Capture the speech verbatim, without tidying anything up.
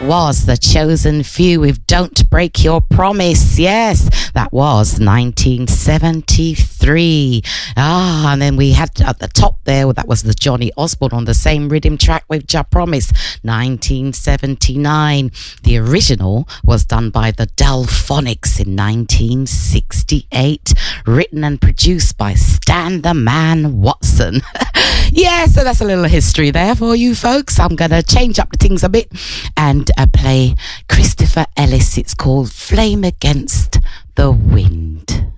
was The Chosen Few with Don't Break Your Promise. Yes, that was nineteen seventy-three. Ah, and then we had at the top there, that was the Johnny Osborne on the same rhythm track with Ja Promise, nineteen seventy-nine. The original was done by the Delphonics in nineteen sixty-eight, written and produced by Stan the Man Watson. Yeah, so that's a little history there for you folks. I'm going to change up the things a bit and uh, play Christopher Ellis. It's called Flame Against the Wind.